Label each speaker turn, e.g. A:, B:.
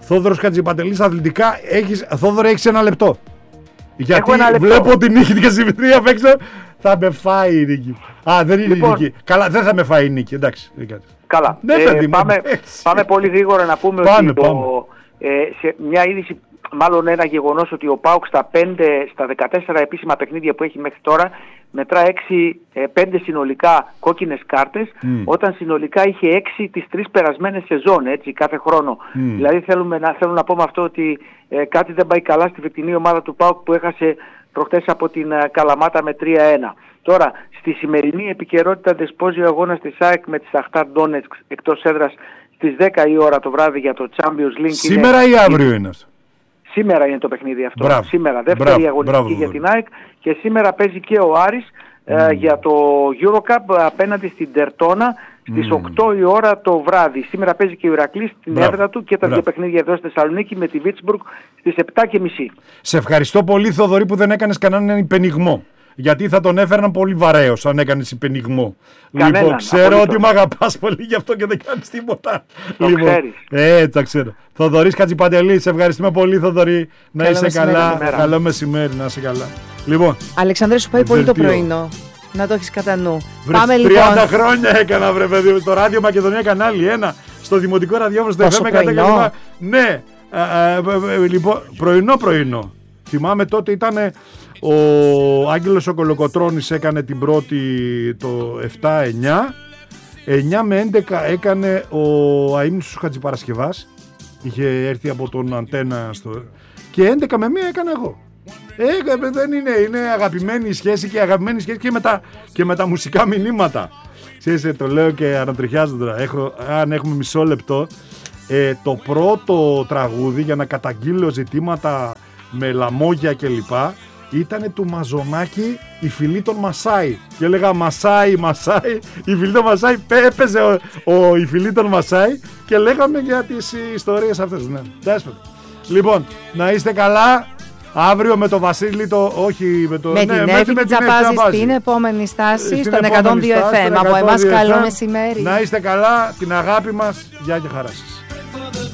A: Θόδωρος Χατζηπαντελής αθλητικά. Θόδωρο, έχεις ένα λεπτό. Γιατί
B: ένα λεπτό.
A: Βλέπω την νίκη και συμμετρία απ' έξω. Θα με φάει η νίκη. Δεν είναι η νίκη. Καλά, δεν θα με φάει η νίκη. Εντάξει.
B: Καλά.
A: Ναι,
B: πάμε πολύ γρήγορα να πούμε ότι σε μια είδηση, μάλλον ένα γεγονός, ότι ο ΠΑΟΚ στα 14 επίσημα παιχνίδια που έχει μέχρι τώρα μετρά 5 συνολικά κόκκινες κάρτες, όταν συνολικά είχε 6 τις 3 περασμένες σεζόν, έτσι, κάθε χρόνο. Δηλαδή θέλω να πω με αυτό ότι κάτι δεν πάει καλά στη φετινή ομάδα του ΠΑΟΚ που έχασε προχτές από την Καλαμάτα με 3-1. Τώρα, στη σημερινή επικαιρότητα δεσπόζει ο αγώνας της ΑΕΚ με τη Σαχτάρ Ντόνετσκ εκτός έδρας στις 10 η ώρα το βράδυ για το Champions League.
A: Σήμερα ή αύριο είναι αυτό?
B: Σήμερα είναι το παιχνίδι αυτό.
A: Μπράβο.
B: Σήμερα, δεύτερη αγωνιστική για την ΑΕΚ, και σήμερα παίζει και ο Άρης για το Eurocup απέναντι στην Τερτόνα στις 8 η ώρα το βράδυ. Σήμερα παίζει και ο Ηρακλής στην έδρα του και τα δύο παιχνίδια εδώ στη Θεσσαλονίκη με τη Βίρτσμπουργκ στις 7:30.
A: Σε ευχαριστώ πολύ, Θοδωρή, που δεν έκανες κανέναν υπενιγμό. Γιατί θα τον έφεραν πολύ βαρέως αν έκανες υπενιγμό. Λοιπόν, ξέρω ότι μ' αγαπάς πολύ, γι' αυτό και δεν κάνεις τίποτα.
B: Το ξέρεις.
A: Τα ξέρω. Θοδωρής Χατζηπαντελής, σε ευχαριστούμε πολύ, Θοδωρή. Να είσαι καλά. Καλό μεσημέρι, να είσαι καλά. Λοιπόν,
C: Αλεξανδρέ, σου πάει πολύ το πρωινό. Να το έχεις κατά νου.
A: Πάμε λοιπόν. 30 χρόνια έκανα, βρε παιδί, στο Ράδιο Μακεδονία κανάλι 1, στο Δημοτικό Ραδιόφωνο, στο FM 100. Ναι, λοιπόν, πρωινό. Θυμάμαι τότε ήταν ο Άγγελος ο Κολοκοτρώνης, έκανε την πρώτη το 7-9. 9 με 11 έκανε ο Αείμνηστος Χατζηπαρασκευάς. Είχε έρθει από τον Αντένα και 11 με 1 έκανα εγώ. Δεν είναι αγαπημένη σχέση, και αγαπημένη σχέση και με τα μουσικά μηνύματα. Ξέρεις, το λέω και ανατριχιάζω τώρα. Αν έχουμε μισό λεπτό, το πρώτο τραγούδι για να καταγγείλω ζητήματα με λαμόγια κλπ. Ήτανε του Μαζονάκη, η φυλή των Μασάι. Και έλεγα Μασάι, η φυλή των Μασάι. Έπαιζε η φυλή των Μασάι και λέγαμε για τις ιστορίες αυτές. Ναι. Λοιπόν, να είστε καλά. Αύριο με το Βασίλη,
C: την Εύη Τζαπάζη στην επόμενη στάση, στον 102 FM. Από εμάς καλό μεσημέρι.
A: Να είστε καλά, την αγάπη μας. Γεια και χαρά σας.